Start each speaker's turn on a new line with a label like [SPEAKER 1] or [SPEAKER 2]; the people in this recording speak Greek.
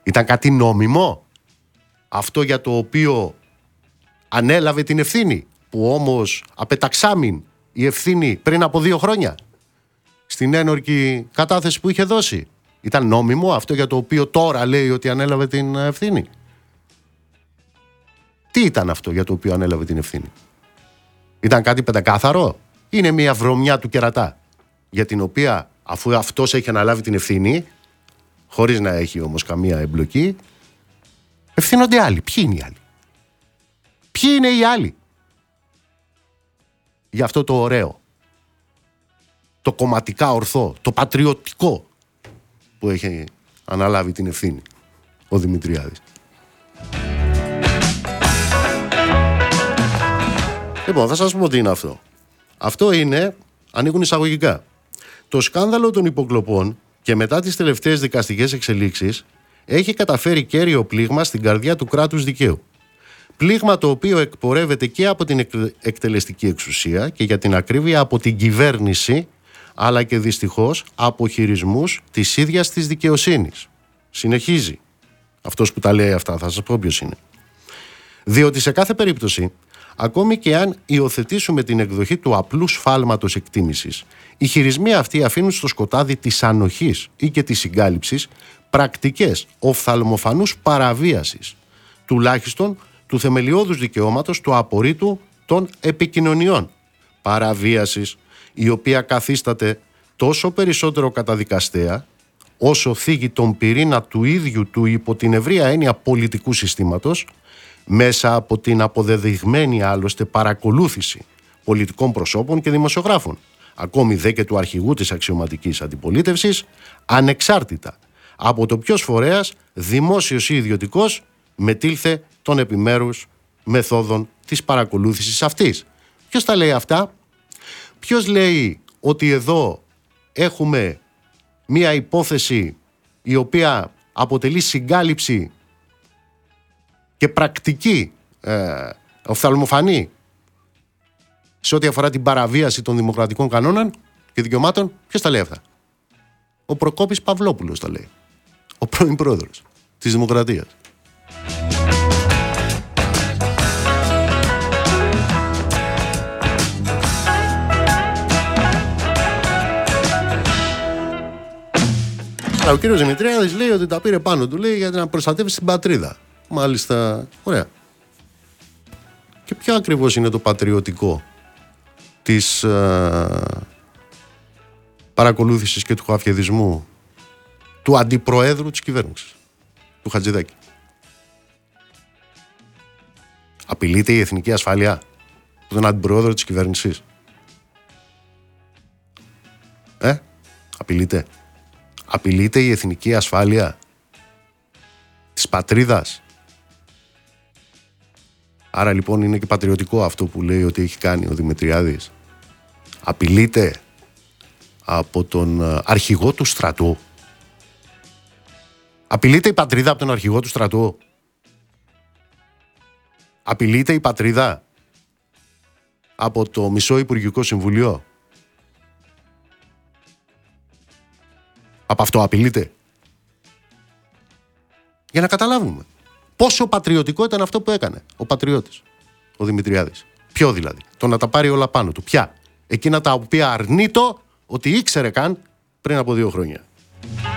[SPEAKER 1] Ήταν κάτι νόμιμο αυτό για το οποίο ανέλαβε την ευθύνη, που όμως απεταξάμην η ευθύνη πριν από 2 χρόνια στην ένορκη κατάθεση που είχε δώσει? Ήταν νόμιμο αυτό για το οποίο τώρα λέει ότι ανέλαβε την ευθύνη? Τι ήταν αυτό για το οποίο ανέλαβε την ευθύνη? Ήταν κάτι πεντακάθαρο? Είναι μια βρωμιά του κερατά, για την οποία, αφού αυτός έχει αναλάβει την ευθύνη, χωρίς να έχει όμως καμία εμπλοκή, ευθύνονται άλλοι. Ποιοι είναι οι άλλοι? Ποιοι είναι οι άλλοι για αυτό το ωραίο, το κομματικά ορθό, το πατριωτικό που έχει αναλάβει την ευθύνη ο Δημητριάδης? Λοιπόν, θα σας πω τι είναι αυτό. Αυτό είναι, ανοίγουν εισαγωγικά, το σκάνδαλο των υποκλοπών και μετά τις τελευταίες δικαστικές εξελίξεις έχει καταφέρει κέριο πλήγμα στην καρδιά του κράτους δικαίου. Πλήγμα το οποίο εκπορεύεται και από την εκτελεστική εξουσία και για την ακρίβεια από την κυβέρνηση, αλλά και δυστυχώς από χειρισμούς της ίδιας της δικαιοσύνης. Συνεχίζει αυτός που τα λέει αυτά, θα σας πω ποιος είναι. Διότι σε κάθε περίπτωση, ακόμη και αν υιοθετήσουμε την εκδοχή του απλού σφάλματος εκτίμησης, οι χειρισμοί αυτοί αφήνουν στο σκοτάδι της ανοχής ή και της συγκάλυψης πρακτικές οφθαλμοφανούς παραβίασης, τουλάχιστον του θεμελιώδους δικαιώματος του απορρίτου των επικοινωνιών. Παραβίασης η οποία καθίσταται τόσο περισσότερο καταδικαστέα, όσο θίγει τον πυρήνα του ίδιου του υπό την ευρεία έννοια πολιτικού συστήματος, μέσα από την αποδεδειγμένη άλλωστε παρακολούθηση πολιτικών προσώπων και δημοσιογράφων, ακόμη δε και του αρχηγού της αξιωματικής αντιπολίτευσης, ανεξάρτητα από το ποιος φορέας, δημόσιος ή ιδιωτικός, μετήλθε των επιμέρους μεθόδων της παρακολούθησης αυτής. Ποιος τα λέει αυτά? Ποιος λέει ότι εδώ έχουμε μία υπόθεση η οποία αποτελεί συγκάλυψη και πρακτική οφθαλμοφανή σε ό,τι αφορά την παραβίαση των δημοκρατικών κανόνων και δικαιωμάτων? Ποιος τα λέει αυτά? Ο Προκόπης Παυλόπουλος τα λέει, ο πρώην πρόεδρος της Δημοκρατίας. Ο κύριος Δημητριάδης λέει ότι τα πήρε πάνω του, λέει, για να προστατεύσει την πατρίδα. Μάλιστα, ωραία. Και ποιο ακριβώς είναι το πατριωτικό της παρακολούθησης και του χαφιεδισμού του αντιπροέδρου της κυβέρνησης, του Χατζηδάκη? Απειλείται η εθνική ασφάλεια από τον αντιπροέδρο της κυβέρνησης? Απειλείται? Απειλείται η εθνική ασφάλεια της πατρίδας? Άρα λοιπόν είναι και πατριωτικό αυτό που λέει ότι έχει κάνει ο Δημητριάδης? Απειλείται από τον αρχηγό του στρατού? Απειλείται η πατρίδα από τον αρχηγό του στρατού? Απειλείται η πατρίδα από το μισό Υπουργικό Συμβουλίο? Από αυτό απειλείται? Για να καταλάβουμε πόσο πατριωτικό ήταν αυτό που έκανε ο πατριώτης, ο Δημητριάδης. Ποιο δηλαδή? Το να τα πάρει όλα πάνω του. Ποια? Εκείνα τα οποία αρνείτο ότι ήξερε καν πριν από 2 χρόνια.